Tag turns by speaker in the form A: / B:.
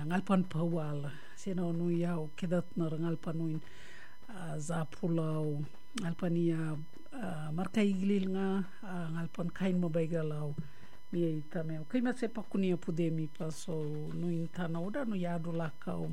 A: ngalpan pauala sino nui au kedatna ngalpanuin zapulau ngalpania markai iglil nga ngalpan kain mabaigalau mi tameu kai mase pakunia pudemi paso nuin tana uda no yadu lakau